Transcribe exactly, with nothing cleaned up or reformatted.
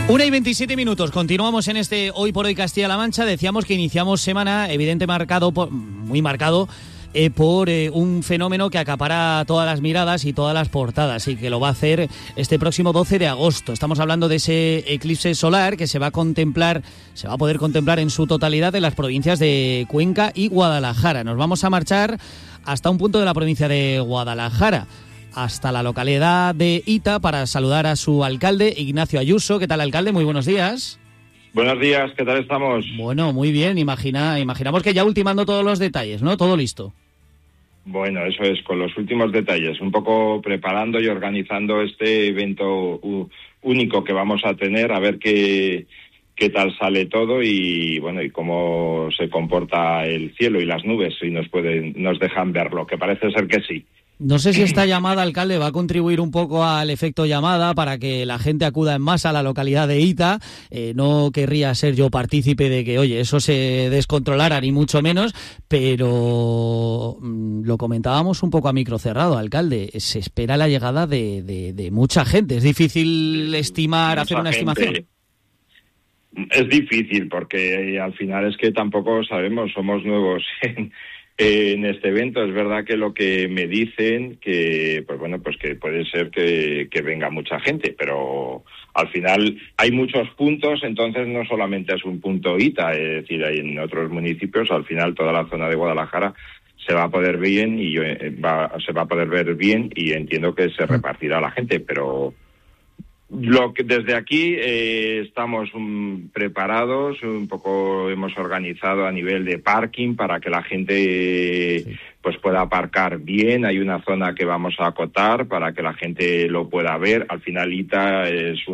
Una y veintisiete minutos, continuamos en este Hoy por Hoy Castilla-La Mancha. Decíamos que iniciamos semana, evidente marcado, por, muy marcado, eh, por eh, un fenómeno que acapara todas las miradas y todas las portadas, y que lo va a hacer este próximo doce de agosto. Estamos hablando de ese eclipse solar que se va a contemplar, se va a poder contemplar en su totalidad en las provincias de Cuenca y Guadalajara. Nos vamos a marchar hasta un punto de la provincia de Guadalajara, hasta la localidad de Ita, para saludar a su alcalde, Ignacio Ayuso. ¿Qué tal, alcalde? Muy buenos días. Buenos días, ¿qué tal estamos? Bueno, muy bien. Imagina, imaginamos que ya ultimando todos los detalles, ¿no? Todo listo. Bueno, eso es, con los últimos detalles, un poco preparando y organizando este evento uh, único que vamos a tener, a ver qué, qué tal sale todo y bueno, y cómo se comporta el cielo y las nubes, si nos pueden, nos dejan verlo, que parece ser que sí. No sé si esta llamada, alcalde, va a contribuir un poco al efecto llamada para que la gente acuda en masa a la localidad de Ita. Eh, no querría ser yo partícipe de que, oye, eso se descontrolara, ni mucho menos, pero mmm, lo comentábamos un poco a micro cerrado, alcalde. Se espera la llegada de, de, de mucha gente. Es difícil estimar, mucha hacer una gente. Estimación. Es difícil porque al final es que tampoco sabemos, somos nuevos en... en este evento. Es verdad que lo que me dicen que, pues bueno, pues que puede ser que, que venga mucha gente, pero al final hay muchos puntos, entonces no solamente es un punto Ita, es decir, hay en otros municipios, al final toda la zona de Guadalajara se va a poder bien y va, se va a poder ver bien y entiendo que se repartirá la gente, pero lo que desde aquí eh, estamos um, preparados, un poco hemos organizado a nivel de parking para que la gente sí. pues pueda aparcar bien. Hay una zona que vamos a acotar para que la gente lo pueda ver. Al final Ita es un